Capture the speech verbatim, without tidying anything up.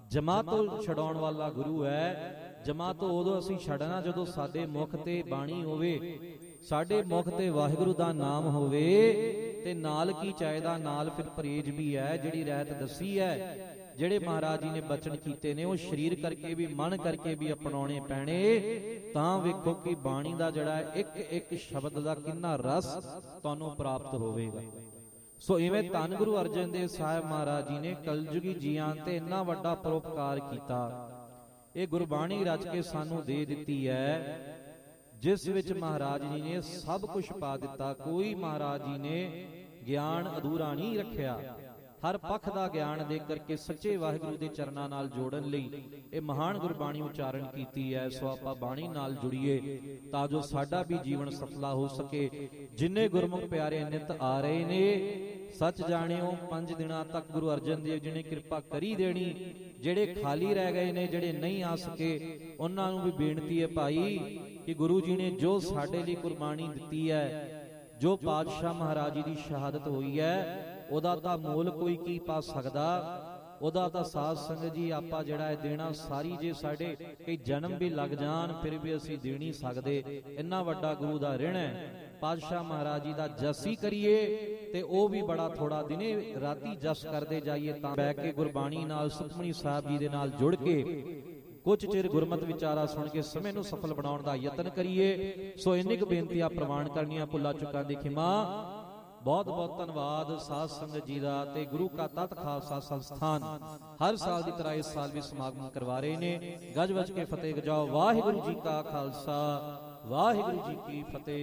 ਜਮਾ ਤੋਂ ਛਡਾਉਣ ਵਾਲਾ ਗੁਰੂ ਹੈ। ਜਮਾ ਤੋਂ ਉਦੋਂ ਅਸੀਂ ਛੱਡਣਾ ਜਦੋਂ ਸਾਡੇ ਮੁਖ ਤੇ ਬਾਣੀ ਹੋਵੇ, ਸਾਡੇ ਮੁਖ ਤੇ ਵਾਹਿਗੁਰੂ ਦਾ ਨਾਮ ਹੋਵੇ। ਤੇ ਨਾਲ ਕੀ ਚਾਹੀਦਾ, ਨਾਲ ਫਿਰ ਪਰਹੇਜ ਵੀ ਹੈ, ਜਿਹੜੀ ਰਹਿਤ ਦੱਸੀ ਹੈ, ਜਿਹੜੇ ਮਹਾਰਾਜ ਜੀ ਨੇ ਬਚਨ ਕੀਤੇ ਨੇ, ਉਹ ਸਰੀਰ ਕਰਕੇ ਵੀ ਮਨ ਕਰਕੇ ਵੀ ਅਪਣਾਉਣੇ ਪੈਣੇ। ਤਾਂ ਵੇਖੋ ਕਿ ਬਾਣੀ ਦਾ ਜਿਹੜਾ ਇੱਕ ਇੱਕ ਸ਼ਬਦ ਦਾ ਕਿੰਨਾ ਰਸ ਤੁਹਾਨੂੰ ਪ੍ਰਾਪਤ ਹੋਵੇਗਾ। ਸੋ ਇਵੇਂ ਧੰਨ ਗੁਰੂ ਅਰਜਨ ਦੇਵ ਸਾਹਿਬ ਮਹਾਰਾਜ ਜੀ ਨੇ ਕਲਯੁਗੀ ਜੀਆਂ ਤੇ ਇੰਨਾ ਵੱਡਾ ਪਰਉਪਕਾਰ ਕੀਤਾ। ਇਹ ਗੁਰਬਾਣੀ ਰਚ ਕੇ ਸਾਨੂੰ ਦੇ ਦਿੱਤੀ ਹੈ, ਜਿਸ ਵਿੱਚ ਮਹਾਰਾਜ ਜੀ ਨੇ ਸਭ ਕੁਝ ਪਾ ਦਿੱਤਾ। ਕੋਈ ਮਹਾਰਾਜ ਜੀ ਨੇ ਗਿਆਨ ਅਧੂਰਾ ਨਹੀਂ ਰੱਖਿਆ। ਹਰ ਪੱਖ ਦਾ ਗਿਆਨ ਦੇ ਕਰਕੇ ਸੱਚੇ ਵਾਹਿਗੁਰੂ ਦੇ ਚਰਨਾਂ ਨਾਲ ਜੋੜਨ ਲਈ ਇਹ ਮਹਾਨ ਗੁਰਬਾਣੀ ਉਚਾਰਨ ਕੀਤੀ ਹੈ। ਸੋ ਆਪਾਂ ਬਾਣੀ ਨਾਲ ਜੁੜੀਏ ਤਾਂ ਜੋ ਸਾਡਾ ਵੀ ਜੀਵਨ ਸਫਲਾ ਹੋ ਸਕੇ। ਜਿੰਨੇ ਗੁਰਮੁਖ ਪਿਆਰੇ ਨਿਤ ਆ ਰਹੇ ਨੇ, ਸੱਚ ਜਾਣਿਓ ਪੰਜ ਦਿਨਾਂ ਤੱਕ ਗੁਰੂ ਅਰਜਨ ਦੇਵ ਜੀ ਨੇ ਕਿਰਪਾ ਕਰੀ ਦੇਣੀ। ਜਿਹੜੇ ਖਾਲੀ ਰਹਿ ਗਏ ਨੇ, ਜਿਹੜੇ ਨਹੀਂ ਆ ਸਕੇ, ਉਹਨਾਂ ਨੂੰ ਵੀ ਬੇਨਤੀ ਹੈ ਭਾਈ ਕਿ ਗੁਰੂ ਜੀ ਨੇ ਜੋ ਸਾਡੇ ਲਈ ਕੁਰਬਾਨੀ ਦਿੱਤੀ ਹੈ, ਜੋ ਪਾਤਸ਼ਾਹ ਮਹਾਰਾਜ ਜੀ ਦੀ ਸ਼ਹਾਦਤ ਹੋਈ ਹੈ, ਉਹਦਾ ਤਾਂ ਮੋਲ ਕੋਈ ਕੀ ਪਾ ਸਕਦਾ। ਉਹਦਾ ਤਾਂ ਸਾਧ ਸੰਗਤ ਜੀ ਆਪਾਂ ਜਿਹੜਾ ਹੈ ਦੇਣਾ ਸਾਰੀ, ਜੇ ਸਾਡੇ ਕਈ ਜਨਮ ਵੀ ਲੱਗ ਜਾਣ ਫਿਰ ਵੀ ਅਸੀਂ ਦੇ ਨਹੀਂ ਸਕਦੇ। ਇੰਨਾ ਵੱਡਾ ਗੁਰੂ ਦਾ ਰਿਣ ਹੈ। ਪਾਤਸ਼ਾਹ ਮਹਾਰਾਜ ਜੀ ਦਾ ਜਸੀ ਕਰੀਏ ਤੇ ਉਹ ਵੀ ਬੜਾ ਥੋੜਾ, ਦਿਨੇ ਰਾਤੀ ਜਸ ਕਰਦੇ ਜਾਈਏ ਤਾਂ ਬਹਿ ਕੇ ਗੁਰਬਾਣੀ ਨਾਲ ਸੁਖਮਨੀ ਸਾਹਿਬ ਜੀ ਦੇ ਨਾਲ ਜੁੜ ਕੇ ਕੁਝ ਚਿਰ ਗੁਰਮਤਿ ਵਿਚਾਰਾ ਸੁਣ ਕੇ ਸਮੇਂ ਨੂੰ ਸਫਲ ਬਣਾਉਣ ਦਾ ਯਤਨ ਕਰੀਏ। ਸੋ ਇੰਨੀ ਕੁ ਬੇਨਤੀ ਆ ਪ੍ਰਵਾਨ ਕਰਨੀਆਂ, ਭੁੱਲਾ ਚੁੱਕਾਂ ਦੀ ਖਿਮਾ। ਬਹੁਤ ਬਹੁਤ ਧੰਨਵਾਦ ਸਾਧ ਸੰਗਤ ਜੀ ਦਾ। ਤੇ ਗੁਰੂ ਕਾ ਤਤ ਖਾਲਸਾ ਸੰਸਥਾਨ ਹਰ ਸਾਲ ਦੀ ਤਰ੍ਹਾਂ ਇਸ ਸਾਲ ਵੀ ਸਮਾਗਮ ਕਰਵਾ ਰਹੇ ਨੇ। ਗੱਜ ਵੱਜ ਕੇ ਫਤਿਹ ਗਜਾਓ। ਵਾਹਿਗੁਰੂ ਜੀ ਕਾ ਖਾਲਸਾ, ਵਾਹਿਗੁਰੂ ਜੀ ਕੀ ਫਤਿਹ।